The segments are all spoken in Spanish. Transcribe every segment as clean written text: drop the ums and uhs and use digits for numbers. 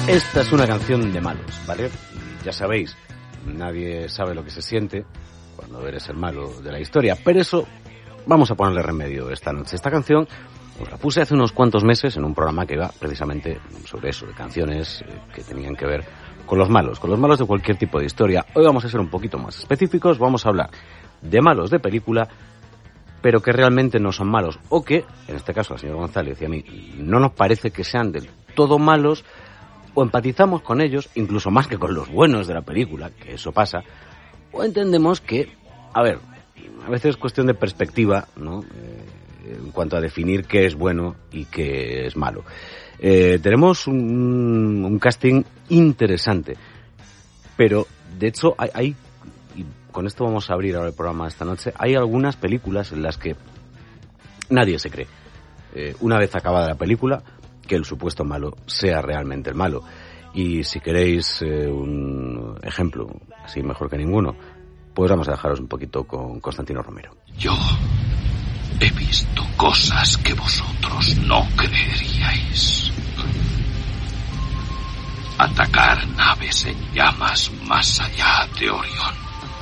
Esta es una canción de malos, ¿vale? Ya sabéis, nadie sabe lo que se siente cuando eres el malo de la historia, pero eso vamos a ponerle remedio esta noche. Esta canción os la puse hace unos cuantos meses en un programa que iba precisamente sobre eso, de canciones que tenían que ver con los malos de cualquier tipo de historia. Hoy vamos a ser un poquito más específicos, vamos a hablar de malos de película, pero que realmente no son malos, o que, en este caso, la señora González y a mí, no nos parece que sean del todo malos, o empatizamos con ellos, incluso más que con los buenos de la película, que eso pasa, o entendemos que, a ver, a veces es cuestión de perspectiva, ¿no? En cuanto a definir qué es bueno y qué es malo. Tenemos un casting interesante, pero de hecho hay, y con esto vamos a abrir ahora el programa esta noche, hay algunas películas en las que nadie se cree, una vez acabada la película, que el supuesto malo sea realmente el malo. Y si queréis un ejemplo así mejor que ninguno, pues vamos a dejaros un poquito con Constantino Romero. Yo he visto cosas que vosotros no creeríais. Atacar naves en llamas más allá de Orión.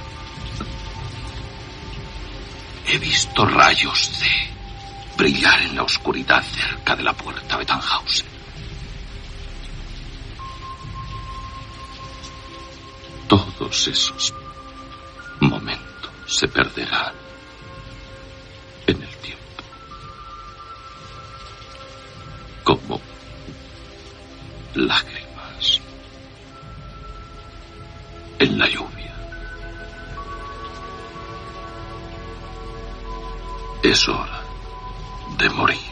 He visto rayos de brillar en la oscuridad cerca de la puerta de Tannhausen. Todos esos momentos se perderán en el tiempo. Como lágrimas en la lluvia. Es hora de morir.